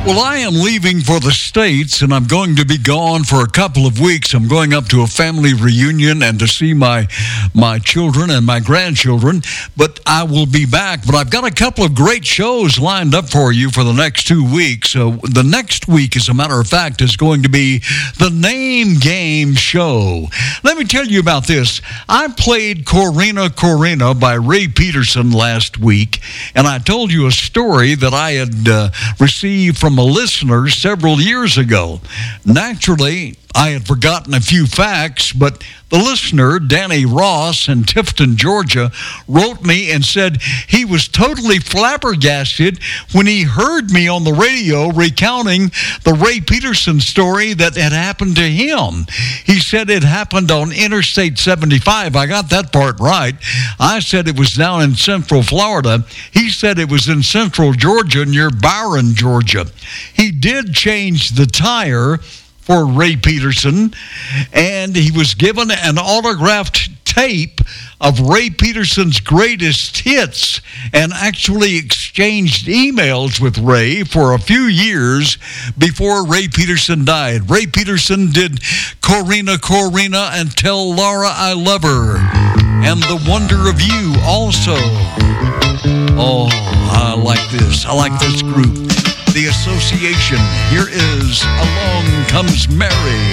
Well, I am leaving for the States, and I'm going to be gone for a couple of weeks. I'm going up to a family reunion and to see my children and my grandchildren, but I will be back. But I've got a couple of great shows lined up for you for the next 2 weeks. So the next week, as a matter of fact, is going to be the Name Game Show. Let me tell you about this. I played Corrina by Ray Peterson last week, and I told you a story that I had received from a listener several years ago. Naturally, I had forgotten a few facts, but the listener, Danny Ross in Tifton, Georgia, wrote me and said he was totally flabbergasted when he heard me on the radio recounting the Ray Peterson story that had happened to him. He said it happened on Interstate 75. I got that part right. I said it was down in Central Florida. He said it was in Central Georgia near Byron, Georgia. He did change the tire for Ray Peterson, and he was given an autographed tape of Ray Peterson's greatest hits and actually exchanged emails with Ray for a few years before Ray Peterson died. Ray Peterson did Corrina and Tell Laura I Love Her and The Wonder of You also. Oh, I like this. I like this group. The Association. Here is Along Comes Mary.